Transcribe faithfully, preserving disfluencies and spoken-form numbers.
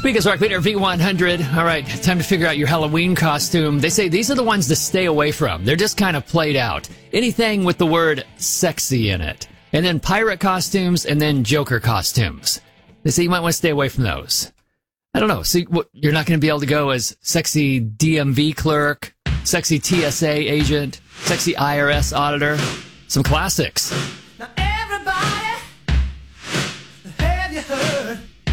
week is Rock Leader V one hundred. All right, time to figure out your Halloween costume. They say these are the ones to stay away from. They're just kind of played out. Anything with the word sexy in it. And then pirate costumes, and then Joker costumes. They say you might want to stay away from those. I don't know. See, what, you're not going to be able to go as sexy D M V clerk, sexy T S A agent, sexy I R S auditor. Some classics.